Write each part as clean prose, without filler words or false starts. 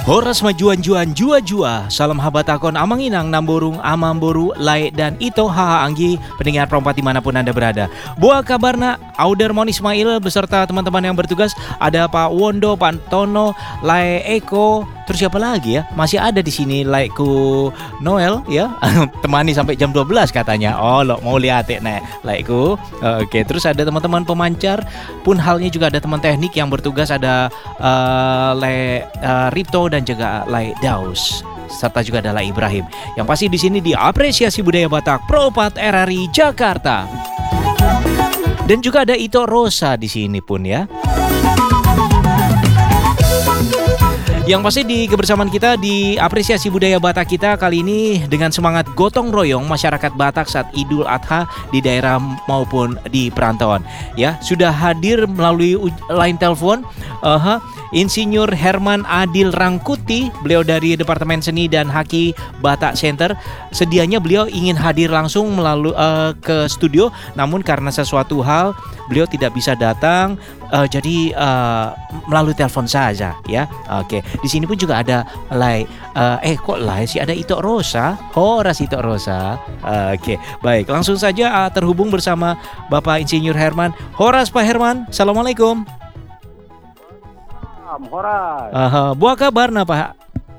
Horas majuan-juan jua-jua. Salam habatakon amanginang namborung amamboru lai dan ito haha anggi pendengar perompat dimanapun Anda berada. Buah kabarna Audermon Ismail beserta teman-teman yang bertugas. Ada Pak Wondo, Pak Tono, Lai Eko, terus siapa lagi ya? Masih ada di sini Laiku Noel ya. Temani sampai jam 12 katanya. Oh, lo mau lihat ya nek Laiku. Oke, terus ada teman-teman pemancar pun halnya juga ada teman teknik yang bertugas ada Ripto dan juga Lai Daus serta juga ada Lai Ibrahim. Yang pasti di sini diapresiasi budaya Batak Pro4 RRI Jakarta. Dan juga ada Ito Rosa di sini pun ya. Yang pasti di kebersamaan kita di apresiasi budaya Batak kita kali ini dengan semangat gotong royong masyarakat Batak saat Idul Adha di daerah maupun di perantauan. Ya, sudah hadir melalui line telepon Insinyur Herman Adil Rangkuti, beliau dari Departemen Seni dan Haki Batak Center. Sedianya beliau ingin hadir langsung melalui ke studio, namun karena sesuatu hal beliau tidak bisa datang, jadi melalui telepon saja ya. Oke, di sini pun juga ada Lai, Lai sih ada Ito Rosa, Horas Ito Rosa. Oke, baik, langsung saja terhubung bersama Bapak Insinyur Herman. Horas Pak Herman, Assalamualaikum. Horas. Buah kabar nah Pak?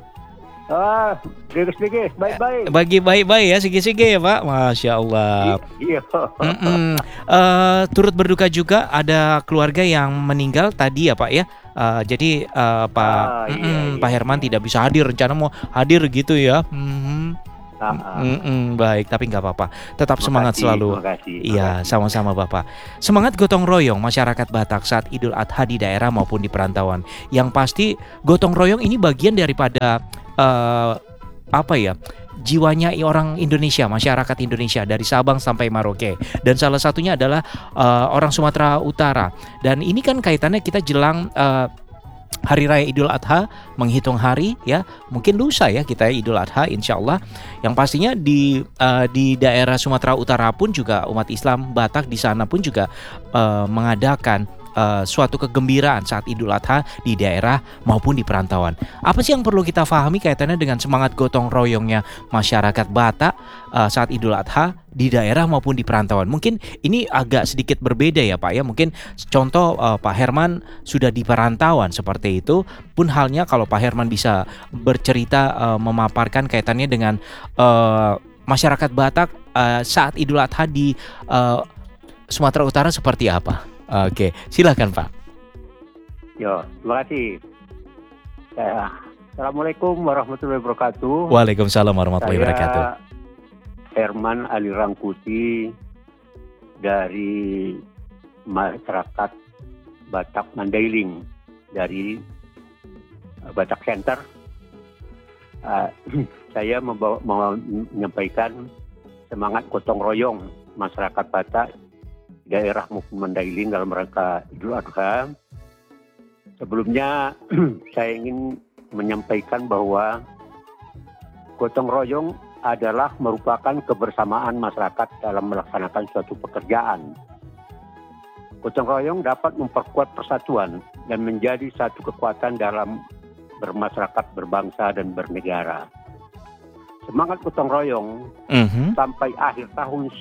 Sigis, baik-baik. Bagi baik-baik ya, sige-sige ya Pak. Masya Allah. Iya. Turut berduka juga ada keluarga yang meninggal tadi ya Pak ya. Jadi Pak Herman tidak bisa hadir, rencana mau hadir gitu ya. Baik, tapi nggak apa-apa. Tetap semangat selalu. Iya, sama-sama Bapak. Semangat gotong royong masyarakat Batak saat Idul Adha di daerah maupun di perantauan. Yang pasti gotong royong ini bagian daripada jiwanya orang Indonesia, masyarakat Indonesia dari Sabang sampai Merauke. Dan salah satunya adalah orang Sumatera Utara. Dan ini kan kaitannya kita jelang Hari Raya Idul Adha, menghitung hari ya, mungkin lusa ya kita Idul Adha insya Allah. Yang pastinya di daerah Sumatera Utara pun juga umat Islam Batak di sana pun juga mengadakan suatu kegembiraan saat Idul Adha di daerah maupun di perantauan. Apa sih yang perlu kita pahami kaitannya dengan semangat gotong royongnya masyarakat Batak saat Idul Adha di daerah maupun di perantauan? Mungkin ini agak sedikit berbeda ya Pak ya. Mungkin contoh Pak Herman sudah di perantauan seperti itu. Pun halnya kalau Pak Herman bisa bercerita memaparkan kaitannya dengan masyarakat Batak saat Idul Adha di Sumatera Utara seperti apa? Oke, silakan Pak. Yo, terima kasih. Assalamualaikum warahmatullahi wabarakatuh. Waalaikumsalam warahmatullahi wabarakatuh. Herman Ali Rangkuti dari masyarakat Batak Mandailing dari Batak Center. Saya menyampaikan semangat gotong royong masyarakat Batak daerah Mandailing dalam rangka Idul Adha. Sebelumnya saya ingin menyampaikan bahwa gotong royong adalah merupakan kebersamaan masyarakat dalam melaksanakan suatu pekerjaan. Gotong royong dapat memperkuat persatuan dan menjadi satu kekuatan dalam bermasyarakat, berbangsa dan bernegara. Semangat gotong royong sampai akhir tahun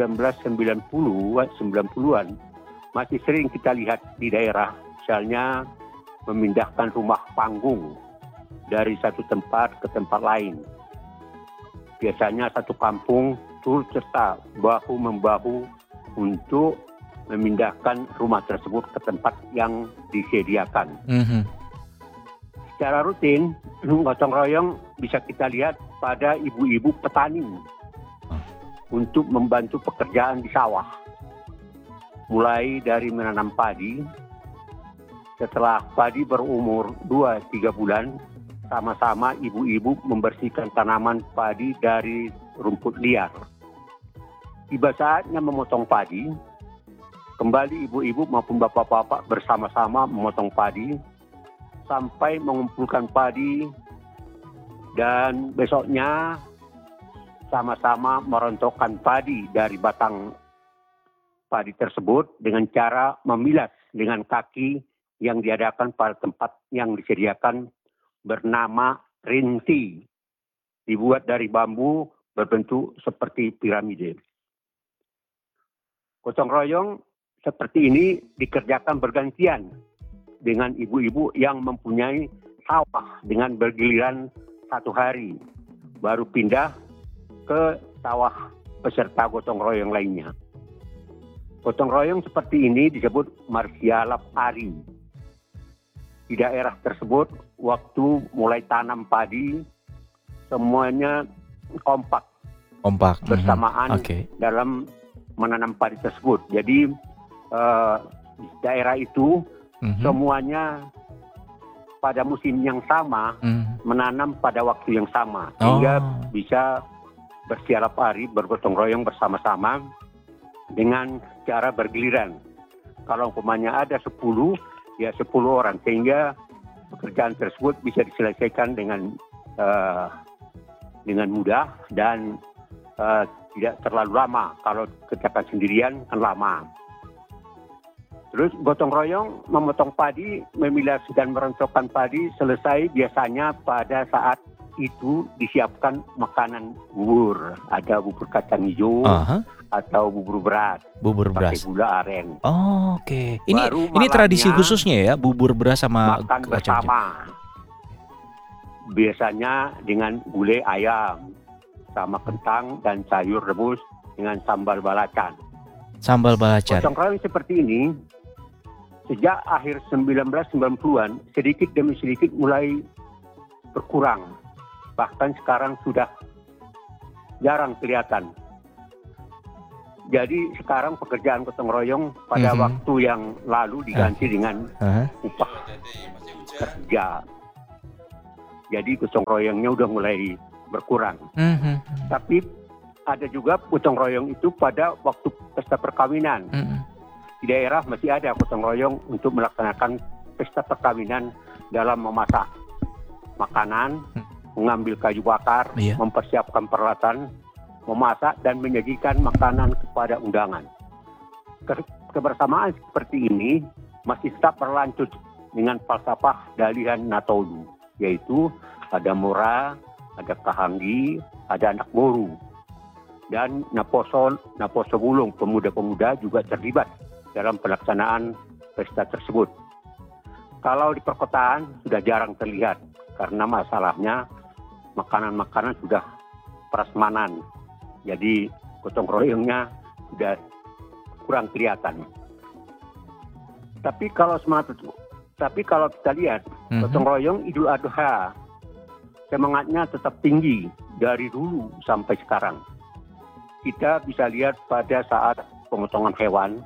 1990-an masih sering kita lihat di daerah, misalnya memindahkan rumah panggung dari satu tempat ke tempat lain. Biasanya satu kampung turut serta bahu-membahu untuk memindahkan rumah tersebut ke tempat yang disediakan. Secara rutin, gotong royong bisa kita lihat pada ibu-ibu petani untuk membantu pekerjaan di sawah. Mulai dari menanam padi, setelah padi berumur 2-3 bulan, sama-sama ibu-ibu membersihkan tanaman padi dari rumput liar. Tiba saatnya memotong padi, kembali ibu-ibu maupun bapak-bapak bersama-sama memotong padi, sampai mengumpulkan padi dan besoknya sama-sama merontokkan padi dari batang padi tersebut dengan cara memilas dengan kaki yang diadakan pada tempat yang disediakan bernama rinti, dibuat dari bambu berbentuk seperti piramida. Gotong royong seperti ini dikerjakan bergantian dengan ibu-ibu yang mempunyai sawah dengan bergiliran 1 hari, baru pindah ke sawah peserta gotong royong lainnya. Gotong royong seperti ini disebut marsialap ari. Di daerah tersebut, waktu mulai tanam padi, semuanya kompak bersamaan dalam menanam padi tersebut. Jadi di daerah itu semuanya pada musim yang sama menanam pada waktu yang sama, sehingga bisa bersialap ari, bergotong royong bersama-sama dengan cara bergiliran. Kalau umpamanya ada 10, ya 10 orang, sehingga pekerjaan tersebut bisa diselesaikan dengan mudah dan tidak terlalu lama. Kalau kerjakan sendirian kan lama. Terus gotong royong memotong padi, memilah dan merontokkan padi selesai biasanya pada saat itu disiapkan makanan bubur. Ada bubur kacang hijau atau bubur beras. Bubur beras. Pakai gula aren. Oh, oke. Ini tradisi khususnya ya, bubur beras sama makan kacang hijau. bersama. Biasanya dengan gulai ayam sama kentang dan sayur rebus dengan sambal balacan. Sambal balacan. Gotong royong seperti ini sejak akhir 1990-an sedikit demi sedikit mulai berkurang. Bahkan sekarang sudah jarang kelihatan. Jadi sekarang pekerjaan gotong royong pada waktu yang lalu diganti dengan upah kerja. Jadi gotong royongnya udah mulai berkurang. Tapi ada juga gotong royong itu pada waktu pesta perkawinan. Di daerah masih ada gotong royong untuk melaksanakan pesta perkawinan dalam memasak makanan, mengambil kayu bakar, mempersiapkan peralatan, memasak dan menyajikan makanan kepada undangan. Kebersamaan seperti ini masih tetap berlanjut dengan falsafah Dalihan Natodu, yaitu ada Mora, ada Kahanggi, ada anak boru. Dan Naposo Bulung, pemuda-pemuda juga terlibat dalam pelaksanaan pesta tersebut. Kalau di perkotaan sudah jarang terlihat karena masalahnya makanan-makanan sudah prasmanan. Jadi gotong royongnya sudah kurang kelihatan. Tapi kalau kita lihat gotong royong Idul Adha semangatnya tetap tinggi dari dulu sampai sekarang. Kita bisa lihat pada saat pemotongan hewan,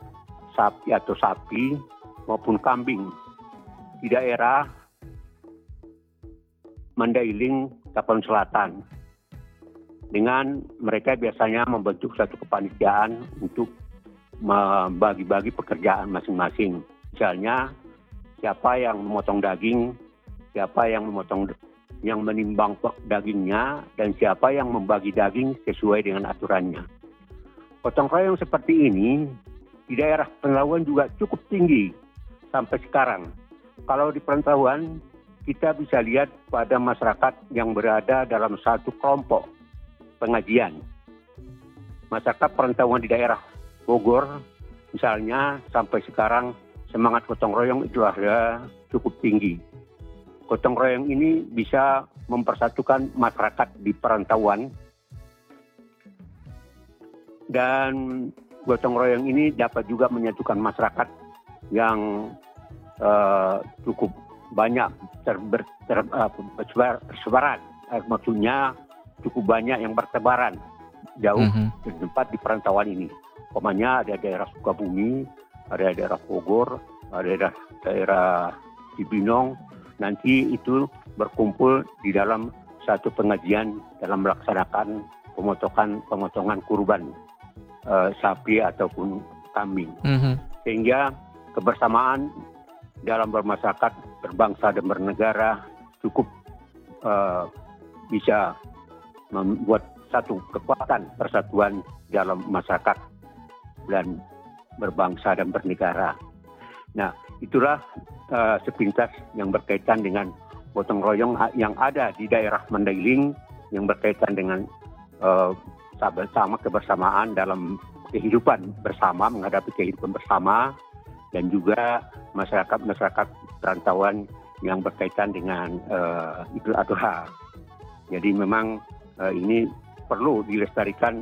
sapi maupun kambing di daerah Mandailing, Tapanuli Selatan. Dengan mereka biasanya membentuk satu kepanitiaan untuk membagi-bagi pekerjaan masing-masing. Misalnya siapa yang memotong daging, siapa yang menimbang dagingnya, dan siapa yang membagi daging sesuai dengan aturannya. Gotong royong seperti ini di daerah perantauan juga cukup tinggi sampai sekarang. Kalau di perantauan kita bisa lihat pada masyarakat yang berada dalam satu kelompok pengajian. Masyarakat perantauan di daerah Bogor misalnya sampai sekarang semangat gotong royong itu ada cukup tinggi. Gotong royong ini bisa mempersatukan masyarakat di perantauan, dan gotong royong ini dapat juga menyatukan masyarakat yang cukup banyak tersebaran. Maksudnya cukup banyak yang bertebaran jauh di tempat di perantauan ini. Umpamanya ada daerah Sukabumi, ada daerah Bogor, ada daerah Cibinong. Nanti itu berkumpul di dalam satu pengajian dalam melaksanakan pemotongan kurban sapi ataupun kambing. Sehingga kebersamaan dalam bermasyarakat, berbangsa dan bernegara cukup bisa membuat satu kekuatan persatuan dalam masyarakat dan berbangsa dan bernegara. Nah, itulah sepintas yang berkaitan dengan gotong royong yang ada di daerah Mandailing yang berkaitan dengan sama kebersamaan dalam kehidupan bersama, menghadapi kehidupan bersama, dan juga masyarakat perantauan yang berkaitan dengan Idul Adha. Jadi memang ini perlu dilestarikan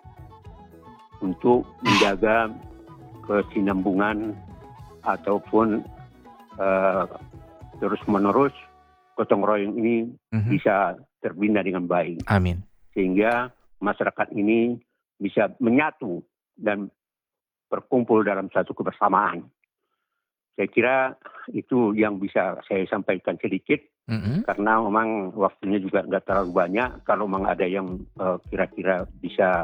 untuk menjaga kesinambungan ataupun terus-menerus gotong royong ini bisa terbina dengan baik. Amin. Sehingga masyarakat ini bisa menyatu dan berkumpul dalam satu kebersamaan. Saya kira itu yang bisa saya sampaikan sedikit, karena memang waktunya juga nggak terlalu banyak. Kalau memang ada yang kira-kira bisa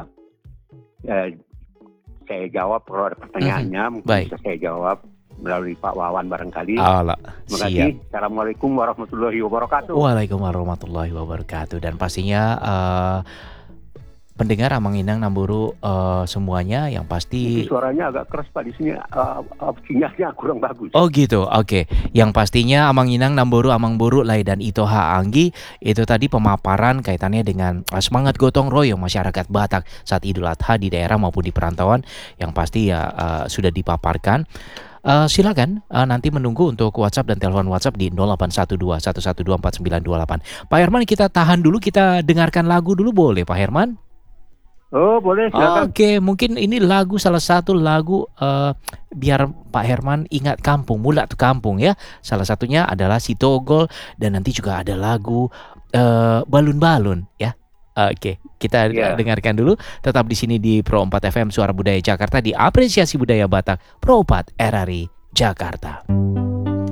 saya jawab, kalau ada pertanyaannya mungkin bisa saya jawab melalui Pak Wawan barangkali. Terima kasih. Assalamualaikum warahmatullahi wabarakatuh. Waalaikumsalam warahmatullahi wabarakatuh. Dan pastinya pendengar Amang Inang Namburu semuanya yang pasti suaranya agak keras Pak di sini, sinyalnya kurang bagus. Oh gitu, oke. Yang pastinya Amang Inang Namburu Amang Buru Lai dan Itoha Anggi itu tadi pemaparan kaitannya dengan semangat gotong royong masyarakat Batak saat Idul Adha di daerah maupun di perantauan yang pasti ya sudah dipaparkan. Silakan nanti menunggu untuk WhatsApp dan telepon WhatsApp di 0812 112 4928. Pak Herman, kita tahan dulu, kita dengarkan lagu dulu boleh Pak Herman? Oh boleh, silakan. Oke, mungkin ini lagu, salah satu lagu biar Pak Herman ingat kampung, mula tuh kampung ya. Salah satunya adalah Si Togol, dan nanti juga ada lagu Balun-Balun ya. Oke, kita dengarkan dulu. Tetap di sini di Pro 4 FM Suara Budaya Jakarta, di Apresiasi Budaya Batak Pro 4 RRI Jakarta.